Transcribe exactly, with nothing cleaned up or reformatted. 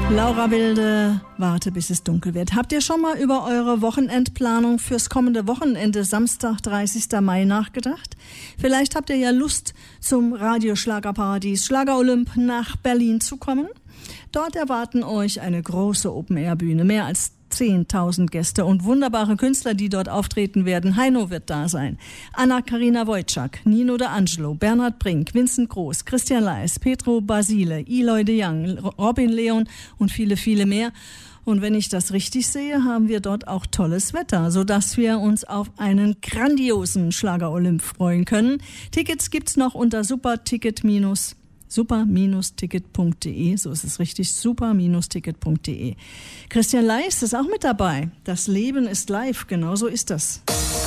Laura Wilde, warte bis es dunkel wird. Habt ihr schon mal über eure Wochenendplanung fürs kommende Wochenende, Samstag, dreißigsten Mai, nachgedacht? Vielleicht habt ihr ja Lust, zum Radioschlagerparadies Schlager-Olymp nach Berlin zu kommen. Dort erwarten euch eine große Open-Air-Bühne, mehr als zehntausend Gäste und wunderbare Künstler, die dort auftreten werden. Heino wird da sein, Anna-Karina Wojcik, Nino D'Angelo, Bernhard Brink, Vincent Groß, Christian Leis, Petro Basile, Eloy de Young, Robin Leon und viele, viele mehr. Und wenn ich das richtig sehe, haben wir dort auch tolles Wetter, sodass wir uns auf einen grandiosen Schlager-Olymp freuen können. Tickets gibt's noch unter superticket super ticket punkt de, so ist es richtig, super ticket punkt de. Christian Leis ist auch mit dabei. Das Leben ist live, genau so ist das.